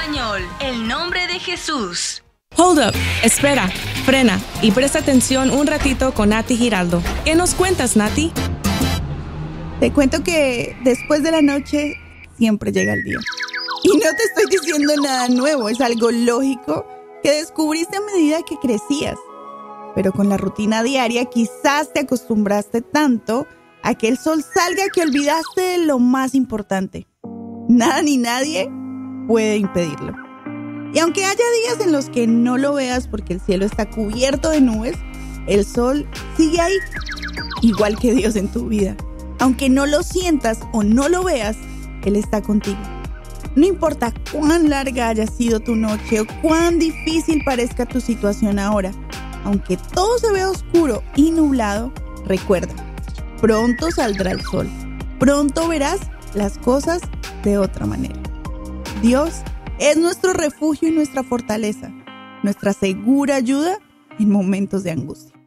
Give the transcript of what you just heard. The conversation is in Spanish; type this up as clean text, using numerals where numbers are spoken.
español, el nombre de Jesús. Hold up, espera, frena y presta atención un ratito con Nati Giraldo. ¿Qué nos cuentas, Nati? Te cuento que después de la noche siempre llega el día. Y no te estoy diciendo nada nuevo, es algo lógico que descubriste a medida que crecías. Pero con la rutina diaria quizás te acostumbraste tanto a que el sol salga que olvidaste de lo más importante. Nada ni nadie puede impedirlo. Y aunque haya días en los que no lo veas porque el cielo está cubierto de nubes, el sol sigue ahí, igual que Dios en tu vida. Aunque no lo sientas o no lo veas, Él está contigo. No importa cuán larga haya sido tu noche o cuán difícil parezca tu situación ahora, aunque todo se vea oscuro y nublado, recuerda, pronto saldrá el sol. Pronto verás las cosas de otra manera. Dios es nuestro refugio y nuestra fortaleza, nuestra segura ayuda en momentos de angustia.